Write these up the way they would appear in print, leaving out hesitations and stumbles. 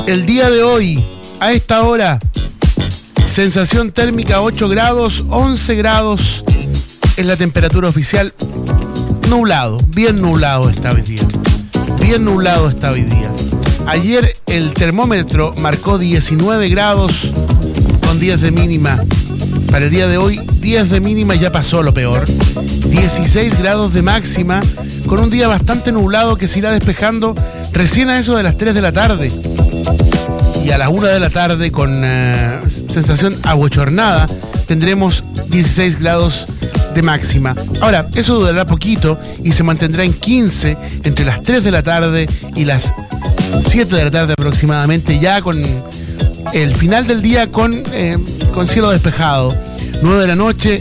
El día de hoy, a esta hora, sensación térmica 8 grados, 11 grados es la temperatura oficial. Nublado, bien nublado está hoy día. Bien nublado está hoy día. Ayer el termómetro marcó 19 grados con 10 de mínima. Para el día de hoy, 10 de mínima, ya pasó lo peor. 16 grados de máxima, con un día bastante nublado que se irá despejando recién a eso de las 3 de la tarde. Y a las 1 de la tarde, con sensación abochornada, tendremos 16 grados de máxima. Ahora, eso durará poquito y se mantendrá en 15 entre las 3 de la tarde y las 7 de la tarde aproximadamente, ya con el final del día con cielo despejado. 9 de la noche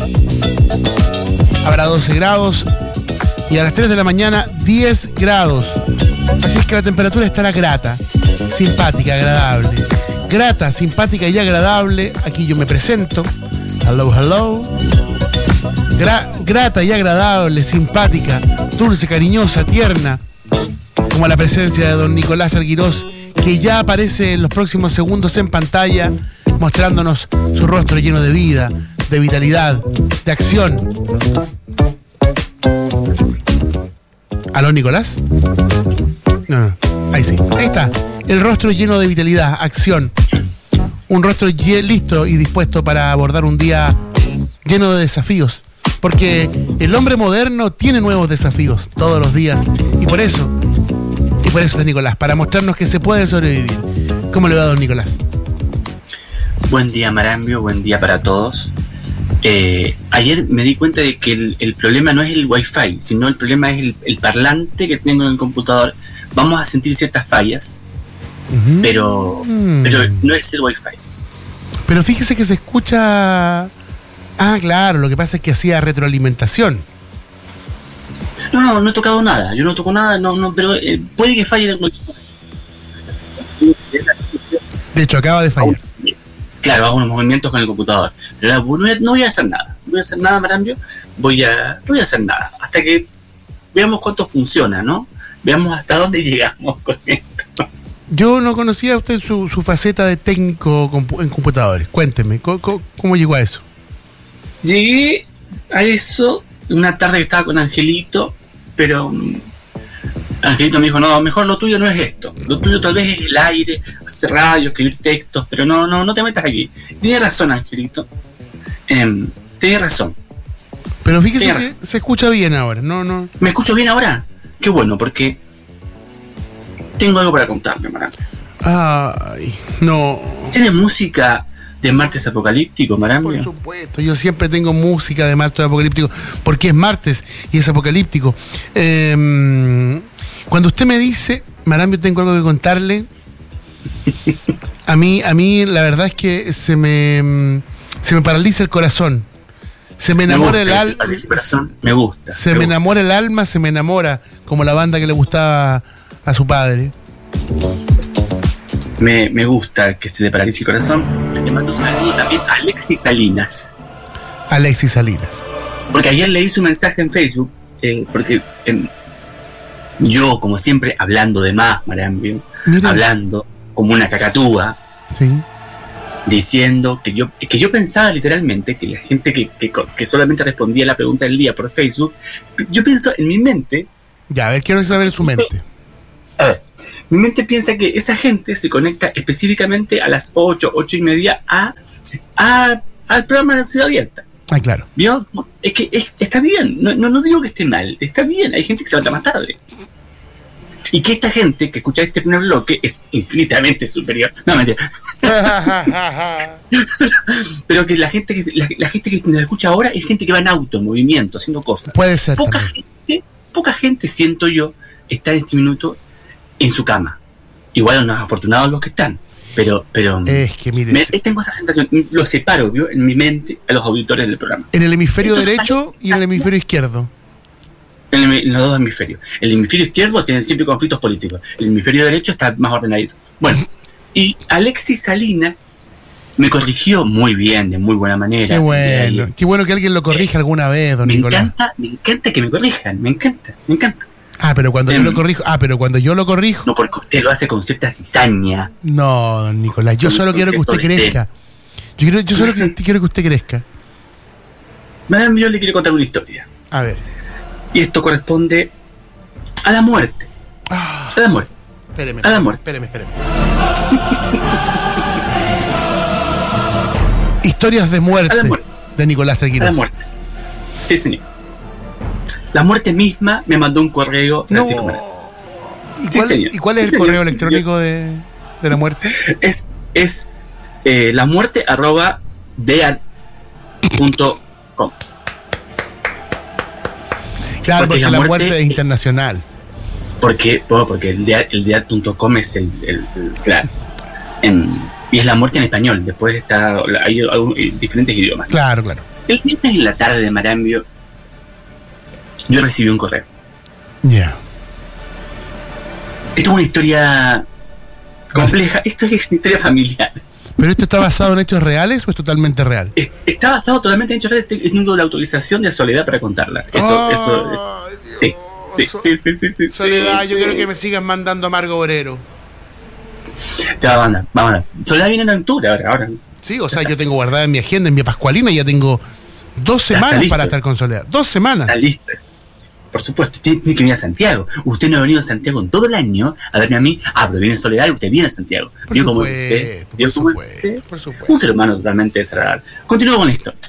habrá 12 grados y a las 3 de la mañana 10 grados. Así es que la temperatura estará grata, simpática, agradable. Grata, simpática y agradable. Aquí yo me presento. Hello, hello. Grata y agradable, simpática, dulce, cariñosa, tierna, como la presencia de don Nicolás Arguirós, que ya aparece en los próximos segundos en pantalla, mostrándonos su rostro lleno de vida, de vitalidad, de acción. ¿Aló, Nicolás? No, ahí sí. Ahí está, el rostro lleno de vitalidad, acción. Un rostro listo y dispuesto para abordar un día lleno de desafíos. Porque el hombre moderno tiene nuevos desafíos todos los días. Y por eso está Nicolás, para mostrarnos que se puede sobrevivir. ¿Cómo le va, don Nicolás? Buen día, Marambio, buen día para todos. Ayer me di cuenta de que el problema no es el Wi-Fi, sino el problema es el parlante que tengo en el computador. Vamos a sentir ciertas fallas, pero no es el Wi-Fi. Pero fíjese que se escucha... Ah, claro, lo que pasa es que hacía retroalimentación. No he tocado nada, yo no toco nada, pero puede que falle de cualquier forma. De hecho, acaba de fallar. Claro, hago unos movimientos con el computador, pero no voy a hacer nada. No voy a hacer nada, Marambio, no voy a hacer nada, hasta que veamos cuánto funciona, ¿no? Veamos hasta dónde llegamos con esto. Yo no conocía a usted su faceta de técnico en computadores. Cuénteme, ¿cómo llegó a eso? Llegué a eso una tarde que estaba con Angelito, pero Angelito me dijo, no, mejor lo tuyo no es esto. Lo tuyo tal vez es el aire, hacer radio, escribir textos, pero no te metas aquí. Tiene razón, Angelito. Tiene razón. Pero fíjese que se escucha bien ahora, no. ¿Me escucho bien ahora? Qué bueno, porque tengo algo para contarle, Marambio. Ay, no. ¿Tiene música de martes apocalíptico, Marambio? Por supuesto, yo siempre tengo música de martes apocalíptico, porque es martes y es apocalíptico. Cuando usted me dice, Marambio, tengo algo que contarle, a mí la verdad es que se me paraliza el corazón. Se me enamora el alma. Me gusta. Me enamora el alma, se me enamora, como la banda que le gustaba a su padre. Me gusta que se le paralice el corazón. Le mando un saludo también a Alexis Salinas. Alexis Salinas. Porque ayer leí su mensaje en Facebook, porque yo, como siempre, hablando de más, Marambio, hablando como una cacatúa, sí, diciendo que yo pensaba literalmente que la gente que solamente respondía a la pregunta del día por Facebook, yo pienso en mi mente... Ya, a ver, quiero saber su mente. A ver, mi mente piensa que esa gente se conecta específicamente a las 8:30 al programa de la Ciudad Abierta. Ah, claro. ¿Vio? Es que está bien, no digo que esté mal, está bien, hay gente que se levanta más tarde. Y que esta gente que escucha este primer bloque es infinitamente superior. No, mentira. Pero que la gente que nos escucha ahora es gente que va en auto, en movimiento, haciendo cosas. Puede ser. Poca gente, siento yo, está en este minuto en su cama. Igual unos afortunados los que están. Pero es que mire, tengo esa sensación, lo separo, ¿vio? En mi mente a los auditores del programa. En el hemisferio derecho y en el hemisferio izquierdo. En los dos hemisferios. El hemisferio izquierdo tiene siempre conflictos políticos. El hemisferio derecho está más ordenadito. Bueno, y Alexis Salinas me corrigió muy bien, de muy buena manera. Qué bueno que alguien lo corrija alguna vez, don Nicolás. Me encanta que me corrijan, me encanta. pero cuando yo lo corrijo. No, porque usted lo hace con cierta cizaña. No, don Nicolás, yo solo quiero que usted crezca. Yo solo quiero que usted crezca. Madame, yo le quiero contar una historia. A ver. Y esto corresponde a la muerte. A la muerte. Espéreme. Historias de muerte, de Nicolás Seguirós. A la muerte. Sí, señor. La muerte misma me mandó un correo Francisco Marán. ¿Y cuál es el correo electrónico de la muerte? Es lamuerte@dead.com. Claro, porque la muerte es internacional. Porque el dead.com es claro. Y es la muerte en español. Después hay diferentes idiomas. Claro. El viernes en la tarde de Marambio, yo recibí un correo. Ya. Esto es una historia compleja. Esto es una historia familiar. ¿Pero esto está basado en hechos reales o es totalmente real? Está basado totalmente en hechos reales. Tengo la autorización de Soledad para contarla. Sí. Soledad, yo quiero que me sigan mandando Amargo Obrero. Te va a mandar. Soledad viene en altura ahora. Sí, o sea, yo tengo guardada en mi agenda, en mi Pascualina, ya tengo 2 semanas para estar con Soledad. 2 semanas. Está listo. Por supuesto, tiene que venir a Santiago. Usted no ha venido a Santiago en todo el año a verme a mí. Pero viene Soledad y usted viene a Santiago. Por supuesto. Un ser humano totalmente desagradable. Continúo con la historia.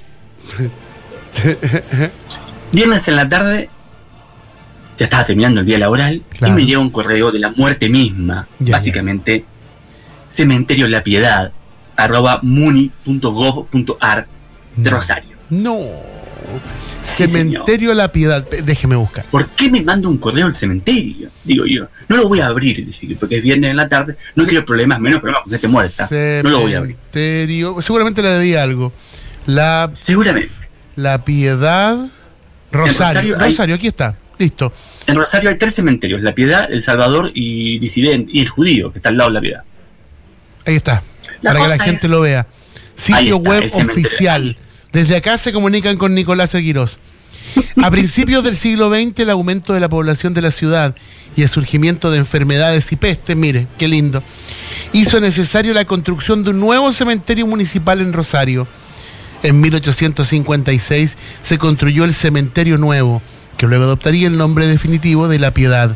Viernes en la tarde, ya estaba terminando el día laboral, claro, y me llega un correo de la muerte misma. Básicamente, Cementerio La Piedad @muni.gov.ar de Rosario. No. Sí, Cementerio La Piedad, déjeme buscar. ¿Por qué me manda un correo al cementerio? Digo yo, no lo voy a abrir, dije, porque es viernes en la tarde, no quiero problemas, menos problemas con gente muerta. No lo voy a abrir. Seguramente le debía algo. Seguramente. La Piedad, Rosario, aquí está, listo. En Rosario hay 3 cementerios, La Piedad, El Salvador y Disidente, y el Judío, que está al lado de La Piedad. Ahí está, para que la gente lo vea. Sitio web oficial. Desde acá se comunican con Nicolás Seguirós. A principios del siglo XX, el aumento de la población de la ciudad y el surgimiento de enfermedades y pestes, mire, qué lindo, hizo necesario la construcción de un nuevo cementerio municipal en Rosario. En 1856 se construyó el Cementerio Nuevo, que luego adoptaría el nombre definitivo de La Piedad,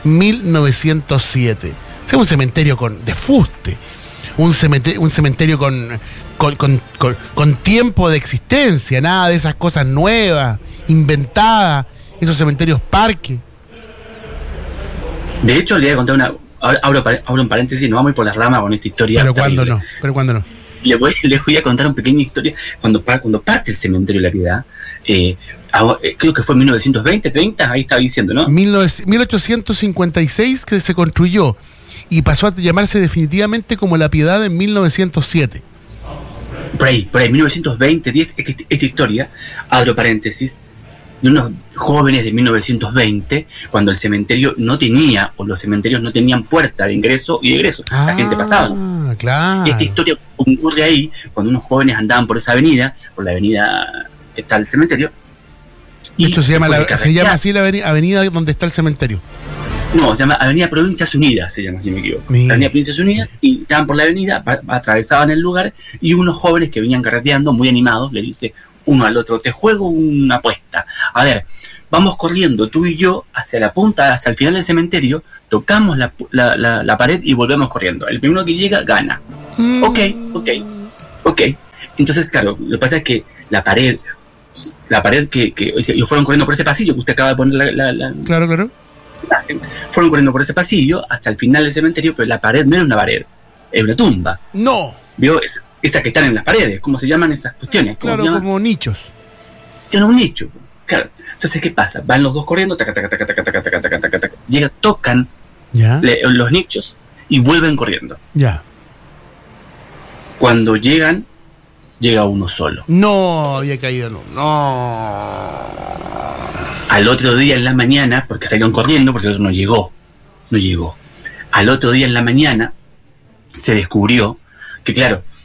1907. O sea, un cementerio de fuste, un cementerio con tiempo de existencia, nada de esas cosas nuevas, inventadas, esos cementerios parque. De hecho, le voy a contar abro un paréntesis, no vamos a ir por las ramas con esta historia. Pero cuándo no. Les voy a contar una pequeña historia. Cuando parte el Cementerio de La Piedad, creo que fue en 1920, 30, ahí estaba diciendo, ¿no? 1856 que se construyó y pasó a llamarse definitivamente como La Piedad en 1907. Por ahí, 1920, esta historia, abro paréntesis, de unos jóvenes de 1920, cuando el cementerio no tenía, o los cementerios no tenían puerta de ingreso y de egreso. La gente pasaba, ¿no? Claro. Y esta historia ocurre ahí, cuando unos jóvenes andaban por esa avenida, por la avenida que está el cementerio. Y esto se llama así la avenida donde está el cementerio. No, se llama Avenida Provincias Unidas, se llama, si me equivoco. Avenida Provincias Unidas, y estaban por la avenida, atravesaban el lugar, y unos jóvenes que venían carreteando, muy animados, le dice uno al otro, te juego una apuesta. A ver, vamos corriendo tú y yo hacia la punta, hacia el final del cementerio, tocamos la pared y volvemos corriendo. El primero que llega, gana. Ok. Entonces, claro, lo que pasa es que la pared que ellos fueron corriendo por ese pasillo que usted acaba de poner Claro. Fueron corriendo por ese pasillo hasta el final del cementerio, pero la pared no era una pared, es una tumba. No. ¿Vio? Esas que están en las paredes, ¿cómo se llaman esas cuestiones? Claro, como nichos. Era un nicho, claro. Entonces, ¿qué pasa? Van los dos corriendo, llegan, tocan los nichos y vuelven corriendo. Ya. Cuando llega uno solo. No, había caído, no. Al otro día en la mañana, porque salieron corriendo, porque el otro no llegó. Al otro día en la mañana se descubrió que, claro,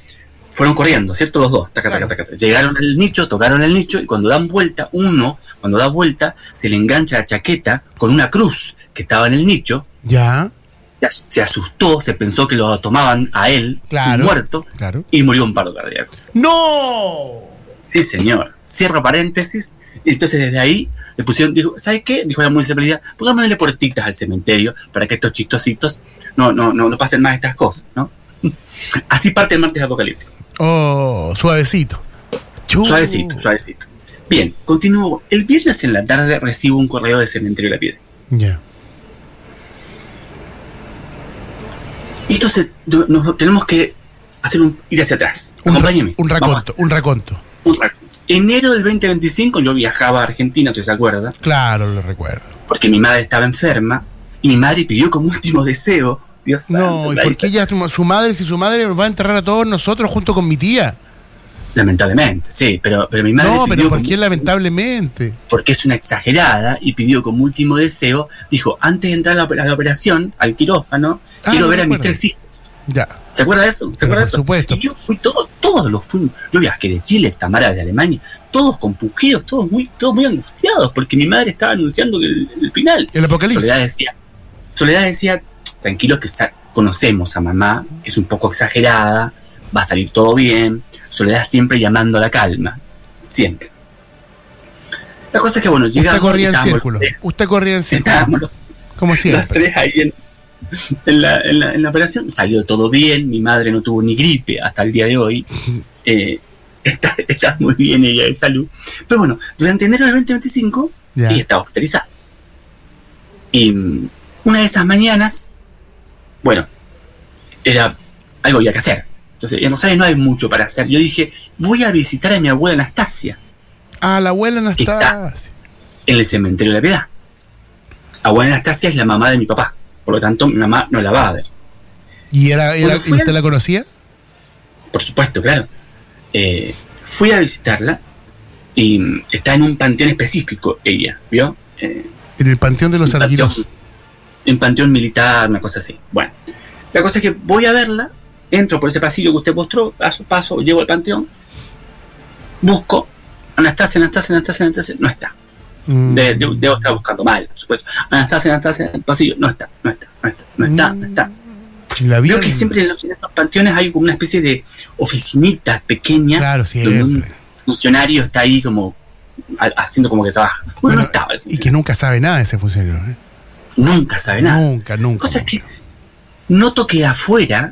fueron corriendo, ¿cierto? Los dos. Taca, Claro. taca, taca. Llegaron al nicho, tocaron el nicho y cuando dan vuelta, cuando da vuelta, se le engancha la chaqueta con una cruz que estaba en el nicho. Ya. Se asustó, se pensó que lo tomaban a él, Claro. muerto, Claro. y murió un paro cardíaco. ¡No! Sí, señor. Cierro paréntesis. Entonces desde ahí le pusieron, dijo, ¿sabe qué? Dijo la municipalidad, pongámosle puertitas al cementerio para que estos chistositos no pasen más estas cosas, ¿no? Así parte el martes apocalíptico. Oh, suavecito. Suavecito, suavecito. Bien, continúo. El viernes en la tarde recibo un correo de Cementerio de la Piedra. Ya. Y entonces tenemos que ir hacia atrás. Un Acompáñeme. raconto. Un raconto. Enero del 2025 yo viajaba a Argentina, ¿usted se acuerda? Claro, lo recuerdo. Porque mi madre estaba enferma y mi madre pidió como último deseo. Dios No, santo, ¿y por qué ella, su madre, si su madre va a enterrar a todos nosotros junto con mi tía? Lamentablemente, sí, pero mi madre No, pidió pero ¿por como- qué lamentablemente? porque es una exagerada y pidió como último deseo, dijo, antes de entrar a la operación, al quirófano, quiero no ver a mis recuerdo. 3 hijos. Ya. ¿Se acuerda de eso? ¿Se Pero acuerda de por eso? supuesto. Y yo fui todos los fuimos. Yo viajé de Chile, Tamara de Alemania, todos compungidos, todos muy angustiados, porque mi madre estaba anunciando que el final. El apocalipsis. Soledad decía, tranquilos que conocemos a mamá, es un poco exagerada, va a salir todo bien. Soledad siempre llamando a la calma, siempre. La cosa es que bueno, llegamos. Usted corría en estábamos círculo. los tres- Usted corría en círculo. Estábamos los Como los siempre. tres ahí en la operación. Salió todo bien, mi madre no tuvo ni gripe hasta el día de hoy. Está muy bien ella de salud. Pero bueno, durante enero del 2025 Ya. ella estaba hospitalizada. Y una de esas mañanas, bueno, algo había que hacer. Entonces, en Rosario no hay mucho para hacer. Yo dije, voy a visitar a mi abuela Anastasia Ah, la abuela no Está. está. en el cementerio de la Piedad. Abuela Anastasia es la mamá de mi papá. Por lo tanto, mi mamá no la va a ver. ¿Y Bueno, fui usted al- la conocía? Por supuesto, claro. Fui a visitarla y está en un panteón específico ella, ¿vio? En el Panteón de los Un panteón- Argiros. en panteón militar, una cosa así. Bueno, la cosa es que voy a verla, entro por ese pasillo que usted mostró, paso, llego al panteón, busco, Anastasia, no está. Mm. Debo estar buscando mal, por supuesto. Anastasia, en el pasillo, no está. La vi. Veo que siempre en estos panteones hay como una especie de oficinitas pequeñas, Claro, donde un siempre. funcionario está ahí como haciendo como que trabaja. Bueno, no estaba el Y que funcionario. nunca sabe nada de ese funcionario. ¿Eh? Nunca sabe nada. Nunca. La cosa es que noto que afuera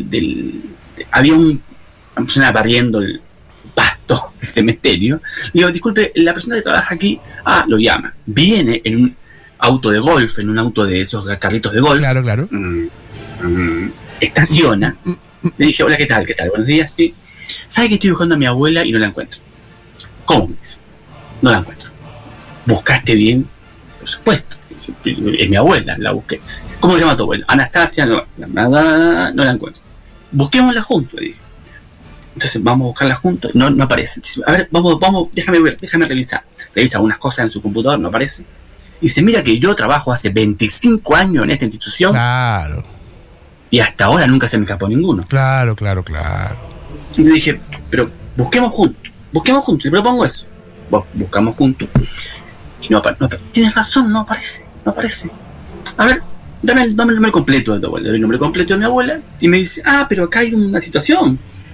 había una persona barriendo el pasto del cementerio. Le digo, disculpe, la persona que trabaja aquí, lo llama. Viene en un auto de golf, en un auto de esos carritos de golf. Claro. Estaciona. Le dije, hola, ¿qué tal? Buenos días, sí. ¿Sabe que estoy buscando a mi abuela y no la encuentro? ¿Cómo me dice? No la encuentro. ¿Buscaste bien? Por supuesto. Es mi abuela, la busqué. ¿Cómo se llama tu abuela? Anastasia, no la encuentro. Busquémosla juntos, le dije. Entonces vamos a buscarla juntos, no aparece. Dice, a ver, vamos, déjame revisar. Revisa algunas cosas en su computador, no aparece. Y dice, mira que yo trabajo hace 25 años en esta institución Claro. y hasta ahora nunca se me escapó ninguno. Claro. Y le dije, pero busquemos juntos, le propongo eso. Buscamos juntos. Y no aparece. Tienes razón, no aparece. A ver, dame el nombre completo de tu abuela. Le doy el nombre completo de mi abuela y me dice, pero acá hay una situación.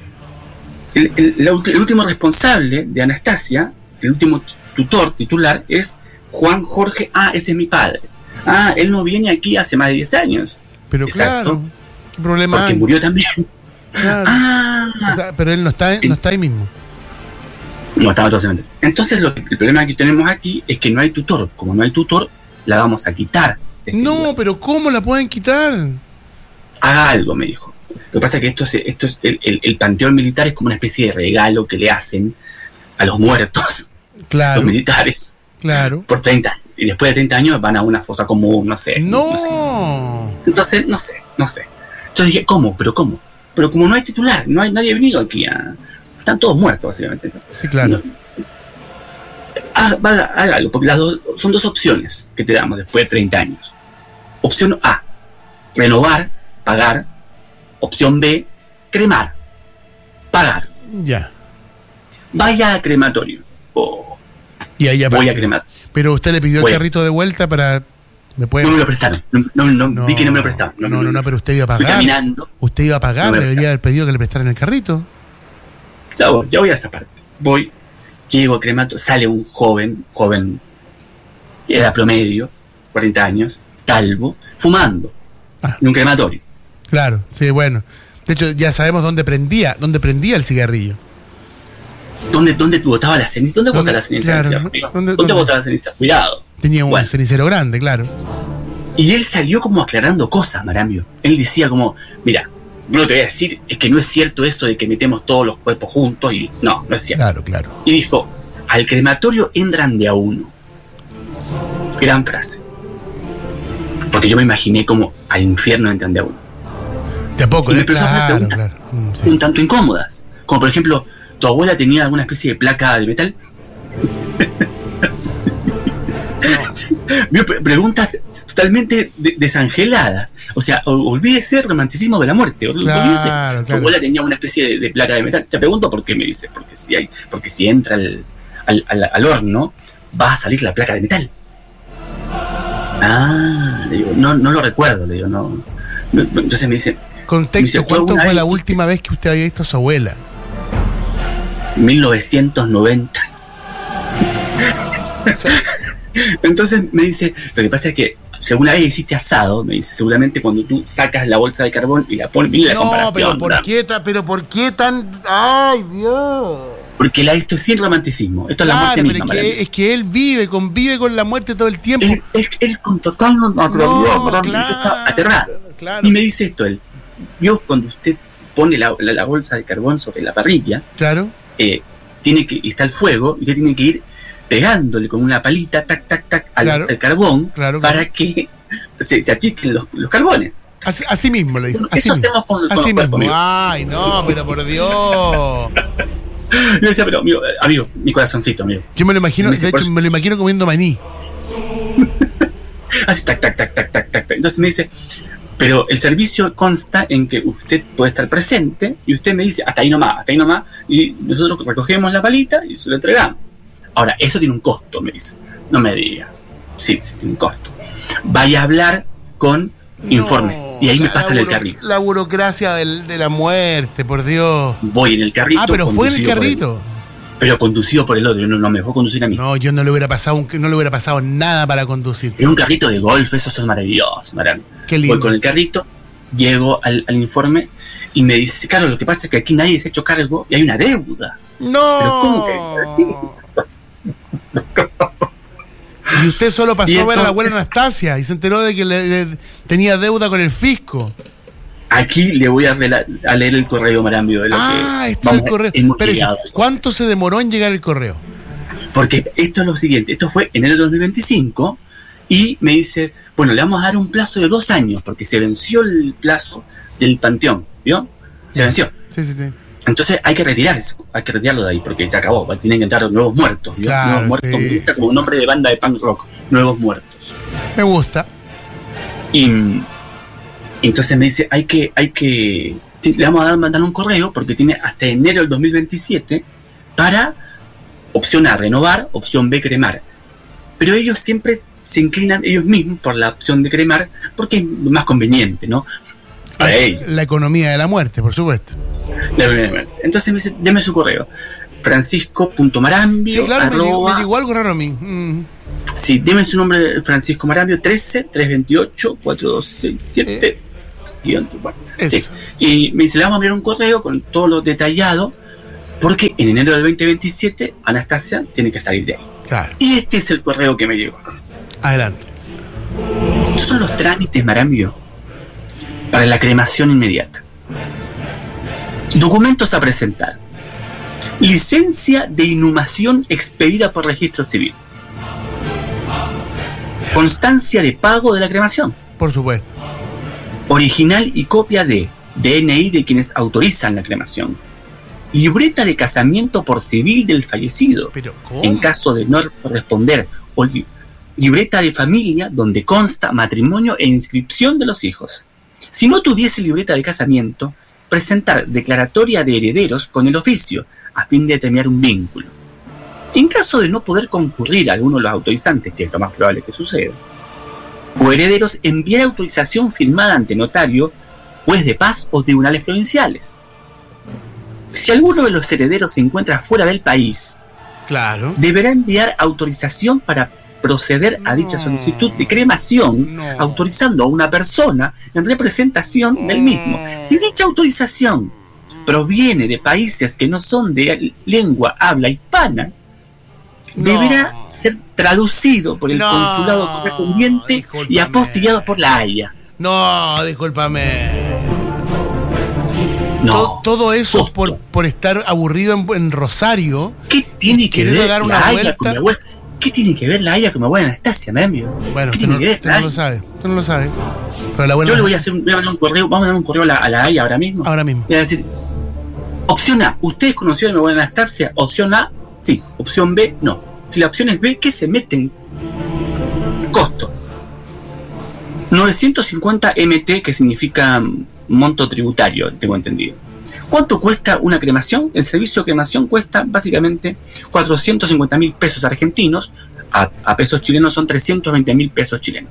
El último responsable de Anastasia, el último titular, es Juan Jorge. Ese es mi padre. Él no viene aquí hace más de 10 años. Pero Exacto. claro. ¿Qué problema Porque hay? murió también. Claro. O sea, pero él no está ahí mismo. No, estaba todo cementerio. Entonces el problema que tenemos aquí es que no hay tutor. Como no hay tutor, la vamos a quitar. de este No, lugar. pero ¿cómo la pueden quitar? Haga algo, me dijo. Lo que pasa es que esto es el panteón militar es como una especie de regalo que le hacen a los muertos, Claro. los militares, Claro. por 30 años. Y después de 30 años van a una fosa común, no sé. No. Entonces, no sé. Entonces dije, ¿cómo? ¿Pero cómo? Pero como no hay titular, no hay nadie venido aquí están todos muertos, básicamente. Sí, claro. Haga algo, porque son dos opciones que te damos después de 30 años. Opción A, renovar, pagar. Opción B, cremar. pagar. Ya. Vaya a crematorio. Oh, Y ahí voy a crematorio. Pero usted le pidió Voy el a- carrito de vuelta para... ¿Me puede? No me lo prestaron. No, vi que no me lo prestaron. No, pero usted iba a Fui pagar. caminando. Usted iba a pagar, No me debería haber pedido que le prestaran el carrito. Ya voy a esa parte. Voy, llego a crematorio, sale un joven, era promedio, 40 años, calvo, fumando, Ah. en un crematorio. Claro, sí, bueno. De hecho, ya sabemos dónde prendía el cigarrillo. ¿Dónde botaba la ceniza? ¿Dónde bota ¿Dónde? la ceniza? Claro, Amigo? ¿dónde? ¿Dónde bota la ceniza? Cuidado. Tenía un Bueno. cenicero grande, claro. Y él salió como aclarando cosas, Marambio. Él decía como, mira, yo lo que voy a decir es que no es cierto eso de que metemos todos los cuerpos juntos y no es cierto. Claro. Y dijo, al crematorio entran de a uno. Gran frase. Porque yo me imaginé como al infierno entran de a uno. De a poco, Y me empezó a hacer claro. preguntas Sí. un tanto incómodas. Como por ejemplo, ¿tu abuela tenía alguna especie de placa de metal? Preguntas totalmente desangeladas. O sea, olvídese el romanticismo de la muerte. Olvídese. Claro. ¿Tu abuela tenía una especie de placa de metal? Te pregunto por qué, me dice. Porque si entra al horno, va a salir la placa de metal. Le digo, no lo recuerdo, le digo, no. Entonces me dice, Contexto, ¿tú ¿cuánto alguna fue vez la hiciste? última vez que usted había visto a su abuela? 1990. Entonces me dice, lo que pasa es que si alguna vez hiciste asado, me dice, seguramente cuando tú sacas la bolsa de carbón y la pones, mira la No, comparación, pero ¿por qué tan...? ¡Ay, Dios! porque esto es sin romanticismo, esto es la muerte Claro, misma. pero es que él convive con la muerte todo el tiempo. Él con total naturalidad, No, yo estaba aterrado. claro. Y me dice esto, él, yo cuando usted pone la bolsa de carbón sobre la parrilla, Claro. está el fuego y usted tiene que ir pegándole con una palita, tac, tac, tac, al carbón, Claro. para que se achiquen los carbones. Así mismo lo dijo. Bueno, Así eso mismo. hacemos con los Así cuerpos, mismo. amigo. Ay, no, pero por Dios. Yo decía, pero amigo, mi corazoncito, amigo. Yo me lo imagino, Me dice, de hecho, me lo imagino comiendo maní. Así, tac, tac, tac, tac, tac, tac. Entonces me dice, pero el servicio consta en que usted puede estar presente y usted me dice, hasta ahí nomás, y nosotros recogemos la palita y se lo entregamos. Ahora, eso tiene un costo, me dice. No me diga. Sí, tiene un costo. Vaya a hablar con informe. Y ahí me pasan el carrito. La burocracia de la muerte, por Dios. Voy en el carrito. Ah, pero fue en el conducido por carrito. pero conducido por el otro. No me dejó conducir a mí. No, yo no le hubiera pasado nada para conducir. Es un carrito de golf, eso es maravilloso, maravilloso. Qué lindo. Voy con el carrito, llego al informe y me dice, claro, lo que pasa es que aquí nadie se ha hecho cargo y hay una deuda. ¡No! ¿Pero cómo que? Y usted solo pasó Y a ver a la abuela entonces- Anastasia y se enteró de que tenía deuda con el fisco. Aquí le voy a leer el correo, Marambio, de lo que Está el correo. hemos Espérese, llegado. ¿cuánto se demoró en llegar el correo? Porque esto es lo siguiente, esto fue en enero de 2025 y me dice, bueno, le vamos a dar un plazo de 2 años porque se venció el plazo del panteón, ¿vio? Se venció. Sí. Entonces hay que retirarlo de ahí porque se acabó, tienen que entrar nuevos muertos, ¿vio? Claro, Nuevos muertos, sí, me gusta sí. como nombre de banda de punk rock, nuevos muertos. Me gusta. Y entonces me dice, le vamos a mandar un correo porque tiene hasta enero del 2027 para opción A, renovar, opción B, cremar. Pero ellos siempre se inclinan ellos mismos por la opción de cremar porque es más conveniente, ¿no? Para ellos. La economía de la muerte, por supuesto. Entonces me dice, deme su correo. Francisco.marambio. Sí, claro, me arroba- llegó algo raro a mí. Sí, deme su nombre, Francisco Marambio, 13-328-4267. Bueno, sí. Eso. Y me dice, le vamos a enviar un correo con todo lo detallado, porque en enero del 2027 Anastasia tiene que salir de ahí. Claro. Y este es el correo que me llegó. Adelante. Estos son los trámites, Marambio, para la cremación inmediata. Documentos a presentar. Licencia de inhumación expedida por registro civil. Constancia de pago de la cremación. Por supuesto. Original y copia de DNI de quienes autorizan la cremación. Libreta de casamiento por civil del fallecido, Pero, ¿cómo? en caso de no corresponder. O libreta de familia donde consta matrimonio e inscripción de los hijos. Si no tuviese libreta de casamiento, presentar declaratoria de herederos con el oficio, a fin de determinar un vínculo. En caso de no poder concurrir a alguno de los autorizantes, que es lo más probable que suceda, o herederos, enviar autorización firmada ante notario, juez de paz o tribunales provinciales. Si alguno de los herederos se encuentra fuera del país, claro, deberá enviar autorización para proceder a dicha solicitud de cremación, autorizando a una persona en representación del mismo. Si dicha autorización proviene de países que no son de lengua habla hispana, deberá ser traducido por el consulado correspondiente y apostillado por la Haya. No, discúlpame. No. Todo eso por estar aburrido en Rosario. ¿Qué tiene que ver dar una la vuelta? Haya con mi abuela? ¿Qué tiene que ver la Haya con mi abuela Anastasia, mi amigo? Bueno, ¿Qué tiene que ver? Usted no lo sabe. Usted no lo sabe. Pero la abuela... Yo le voy a mandar un correo. Vamos a mandar un correo a la Haya ahora mismo. Ahora mismo. Voy a decir: opción A, ¿ustedes conocieron a mi abuela Anastasia? Opción A, sí. Opción B, no. Si la opción es B, ¿qué se meten? Costo 950 MT, que significa monto tributario, tengo entendido. ¿Cuánto cuesta una cremación? El servicio de cremación cuesta básicamente 450.000 pesos argentinos. A pesos chilenos son 320.000 pesos chilenos.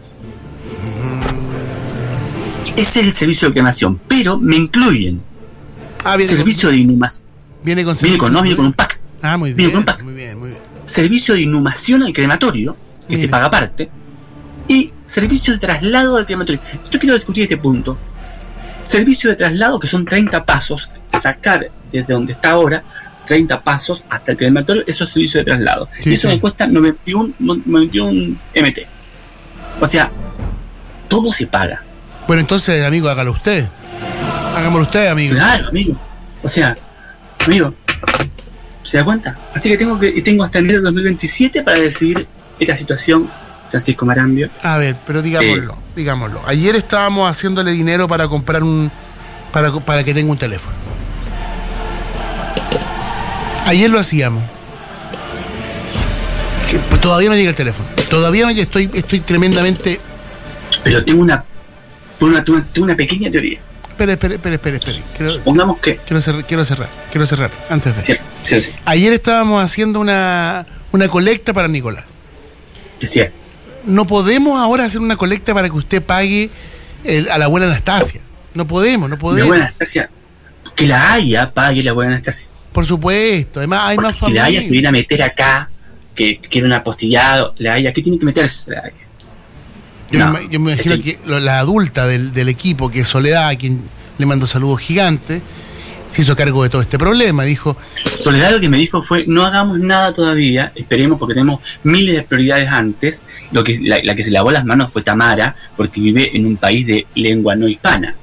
Ese es el servicio de cremación, pero me incluyen servicio de inhumación. Viene con un pack. Ah, muy bien. Viene con un pack. Muy bien. Servicio de inhumación al crematorio, que se paga aparte, y servicio de traslado al crematorio. Yo quiero discutir este punto. Servicio de traslado, que son 30 pasos, sacar desde donde está ahora 30 pasos hasta el crematorio, eso es servicio de traslado. Sí, y eso me cuesta 91 MT. O sea, todo se paga. Bueno, entonces, amigo, hágalo usted. Hagámoslo usted, amigo. Claro, amigo. O sea, amigo, ¿se da cuenta? Así que tengo hasta enero de 2027 para decidir esta situación, Francisco Marambio. A ver, pero digámoslo. Ayer estábamos haciéndole dinero para comprar para que tenga un teléfono. Ayer lo hacíamos. Pues todavía no llega el teléfono. Todavía no llega, estoy tremendamente... Pero tengo una pequeña teoría. Espere. Supongamos que... Quiero cerrar, antes de... Sí. Ayer estábamos haciendo una colecta para Nicolás. Es cierto. No podemos ahora hacer una colecta para que usted pague a la abuela Anastasia. No podemos. La abuela Anastasia, que la Haya pague la abuela Anastasia. Por supuesto, además hay más familia. Si la Haya se viene a meter acá, que quiere un apostillado, la Haya, ¿qué tiene que meterse la Haya? Yo me imagino que la adulta del equipo, que es Soledad, a quien le mando saludos gigantes, se hizo cargo de todo este problema. Dijo: Soledad lo que me dijo fue: no hagamos nada todavía, esperemos, porque tenemos miles de prioridades antes. La que se lavó las manos fue Tamara, porque vive en un país de lengua no hispana.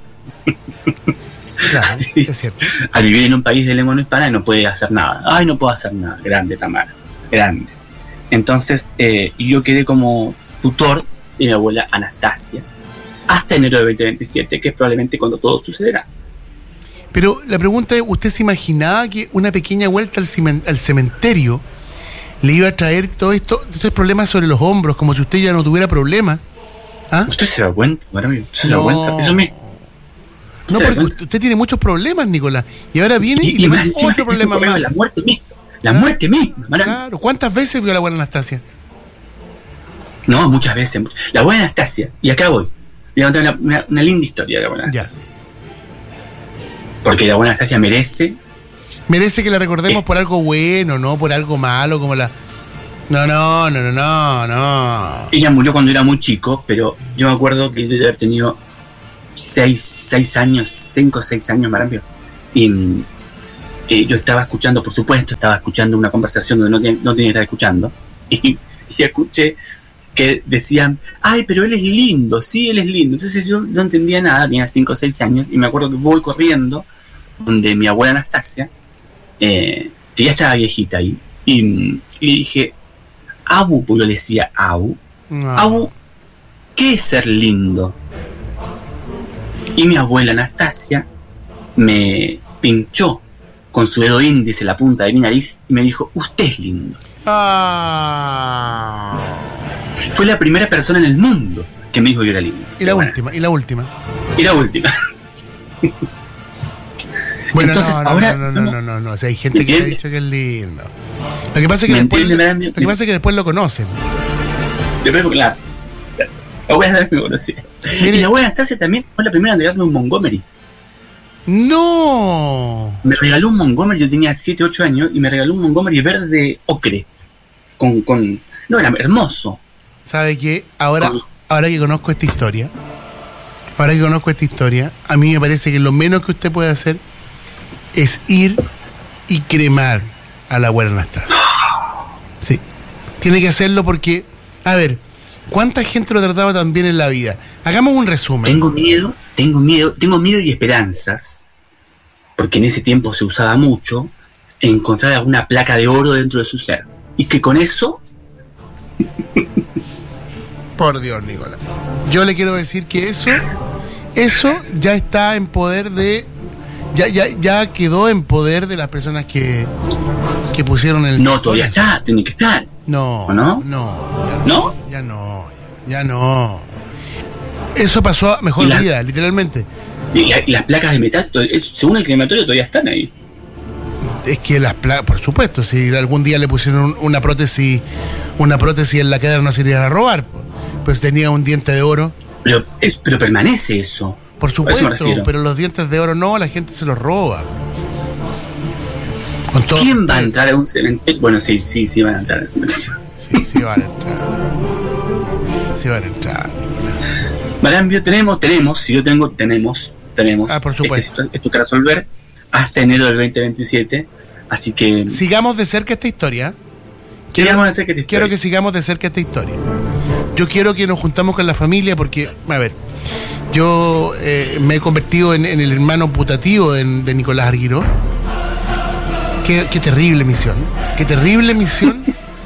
Claro, es cierto. Al vivir en un país de lengua no hispana no puede hacer nada. Ay, no puedo hacer nada. Grande Tamara, grande. Entonces yo quedé como tutor de mi abuela Anastasia hasta enero de 2027, que es probablemente cuando todo sucederá. Pero la pregunta es: ¿usted se imaginaba que una pequeña vuelta al cementerio le iba a traer estos problemas sobre los hombros, como si usted ya no tuviera problemas? ¿Ah? ¿Usted se da cuenta? ¿Se da cuenta? Eso mismo. No, porque usted tiene muchos problemas, Nicolás. Y ahora viene y le mete otro problema más. La muerte misma. La muerte misma. Claro. ¿Cuántas veces vio a la abuela Anastasia? No, muchas veces. La abuela Anastasia. Y acá voy. Voy a contar una linda historia de la abuela Anastasia. Porque la abuela Anastasia merece que la recordemos por algo bueno, no por algo malo como la... No. Ella murió cuando era muy chico, pero yo me acuerdo que yo debe haber tenido 5 o 6 años, Marambio. Y yo estaba escuchando, por supuesto, una conversación donde no tenía que estar escuchando. Y escuché que decían: ay, pero él es lindo, sí, él es lindo. Entonces yo no entendía nada, tenía 5 o 6 años, y me acuerdo que voy corriendo donde mi abuela Anastasia, que ya estaba viejita ahí, y le dije: Abu, pues yo le decía Abu, Abu, ¿qué es ser lindo? Y mi abuela Anastasia me pinchó con su dedo índice la punta de mi nariz y me dijo: usted es lindo. Fue la primera persona en el mundo que me dijo que era lindo. Y la última. Bueno, Entonces, ahora, no. O sea, hay gente que le ha dicho que es lindo. Lo que pasa es que después lo conocen. La abuela Anastasia me conocía. Y la abuela Anastasia también fue la primera en regalarme un Montgomery. ¡No! Me regaló un Montgomery, yo tenía 7, 8 años, y me regaló un Montgomery verde ocre. No, era hermoso. ¿Sabe qué? Ahora que conozco esta historia, a mí me parece que lo menos que usted puede hacer es ir y cremar a la abuela Anastasia. Sí. Tiene que hacerlo porque, a ver, ¿cuánta gente lo trataba tan bien en la vida? Hagamos un resumen. Tengo miedo y esperanzas, porque en ese tiempo se usaba mucho, encontrar alguna placa de oro dentro de su ser. Y que con eso... Por Dios, Nicolás. Yo le quiero decir que eso ya está en poder de... Ya quedó en poder de las personas que pusieron el... No, todavía está, tiene que estar. No. ¿O no? No. Ya no. Eso pasó a mejor vida, literalmente. Y las placas de metal, según el crematorio, todavía están ahí. Es que las placas, por supuesto, si algún día le pusieron una prótesis en la cadera no se irían a robar. Pues tenía un diente de oro. Pero permanece eso. Por supuesto, pero los dientes de oro no, la gente se los roba. ¿Quién va a entrar a un cementerio? Bueno, sí van a entrar al cementerio. Sí van a entrar. Marambio, tenemos. Por supuesto. Esto que resolver hasta enero del 2027. Así que... Sigamos de cerca esta historia. Quiero que sigamos de cerca esta historia. Yo quiero que nos juntamos con la familia porque, a ver, yo me he convertido en el hermano putativo de Nicolás Arguiró. Qué terrible misión. Qué terrible misión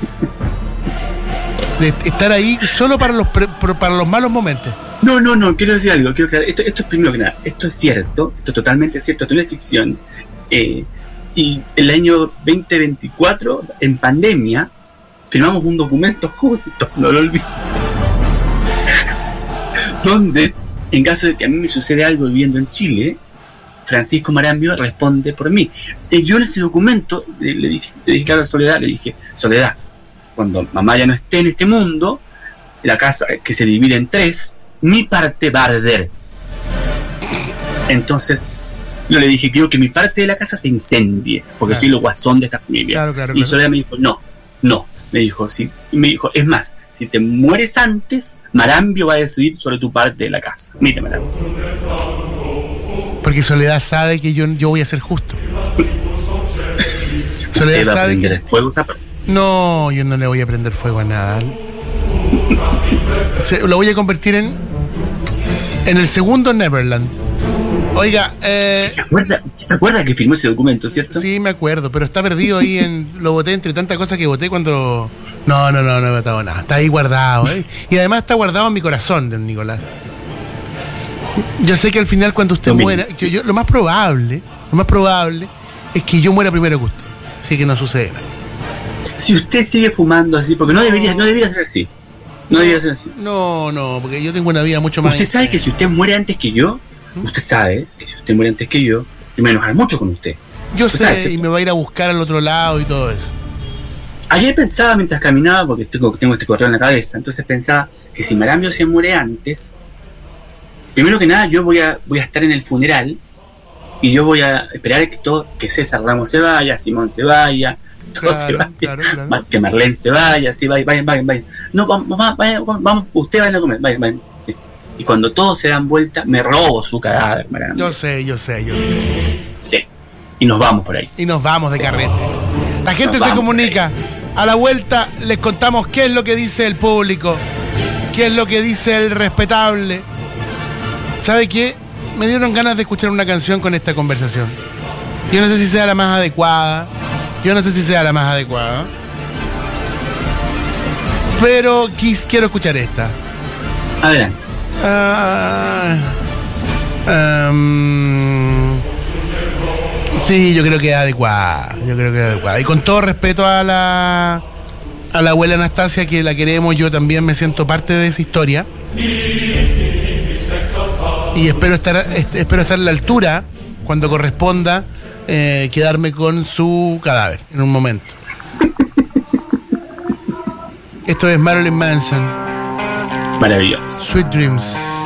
de estar ahí solo para los malos momentos. No, quiero decir algo. Esto es primero que nada. Esto es cierto. Esto es totalmente cierto. Esto no es ficción. Y el año 2024, en pandemia, firmamos un documento juntos, no lo olvides, donde, en caso de que a mí me suceda algo viviendo en Chile, Francisco Marambio responde por mí. Yo en ese documento le dije claro a Soledad, Soledad, cuando mamá ya no esté en este mundo, la casa que se divide en 3, mi parte va a arder. Entonces yo le dije, quiero que mi parte de la casa se incendie, porque soy el guasón de esta familia. Claro. Y Soledad me dijo, no, me dijo, sí. Y me dijo, es más, si te mueres antes, Marambio va a decidir sobre tu parte de la casa. Mira, Marambio. Porque Soledad sabe que yo voy a ser justo. Soledad sabe que... Fuego, no, yo no le voy a prender fuego a nada. Lo voy a convertir en el segundo Neverland. Oiga, ¿Se acuerda que firmó ese documento, cierto? Sí, me acuerdo, pero está perdido ahí lo boté entre tantas cosas que voté cuando... No he votado nada. Está ahí guardado, Y además está guardado en mi corazón, don Nicolás. Yo sé que al final cuando usted muera, lo más probable es que yo muera primero que usted. Así que no sucede nada. Si usted sigue fumando así, porque no debería ser así. No debería ser así. No, porque yo tengo una vida mucho más... Usted sabe que si usted muere antes que yo, yo me voy a enojar mucho con usted. Yo sé, y me va a ir a buscar al otro lado y todo eso. Ayer pensaba mientras caminaba, porque tengo este correo en la cabeza, entonces pensaba que si Marambio se muere antes, primero que nada yo voy a estar en el funeral y yo voy a esperar que César Ramos se vaya, Simón se vaya, claro. Que Marlene se vaya, sí, vayan. No, vamos, usted vayan a comer, vayan. Sí. Y cuando todos se dan vuelta, me robo su cadáver, Marambio. Yo sé. Sí. Y nos vamos por ahí. Y nos vamos de carrete. La gente se comunica. A la vuelta les contamos qué es lo que dice el público, qué es lo que dice el respetable. ¿Sabe qué? Me dieron ganas de escuchar una canción con esta conversación. Yo no sé si sea la más adecuada. Pero quiero escuchar esta. Adelante. Sí, yo creo que es adecuada. Y con todo respeto a la abuela Anastasia, que la queremos, yo también me siento parte de esa historia. Y espero estar a la altura cuando corresponda quedarme con su cadáver en un momento. Esto es Marilyn Manson. Maravilloso. Sweet Dreams.